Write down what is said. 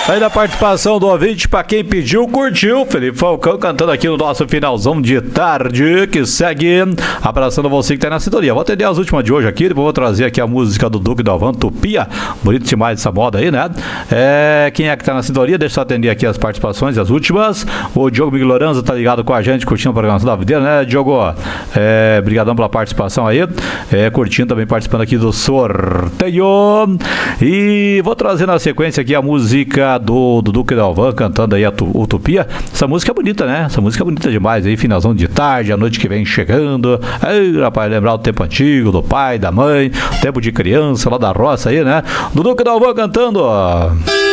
Aí da participação do ouvinte, pra quem pediu, curtiu. Felipe Falcão cantando aqui no nosso finalzão de tarde, que segue abraçando você que tá na sintonia. Vou atender as últimas de hoje aqui, depois vou trazer aqui a música do Duque Dalvan, Tupia. Bonito demais essa moda aí, né? Quem é que tá na sintonia? Deixa eu atender aqui as participações, as últimas. O Diogo Migueloranza tá ligado com a gente, curtindo a programação da videira, né, Diogo? Brigadão pela participação aí. Curtindo também, participando aqui do sorteio. E vou trazer na sequência aqui a música do Duque Dalvan cantando aí a Utopia. Essa música é bonita, né? Essa música é bonita demais aí, finalzão de tarde, a noite que vem chegando. Aí, rapaz, lembrar o tempo antigo, do pai, da mãe, tempo de criança lá da roça aí, né? Do Duque Dalvan cantando, ó.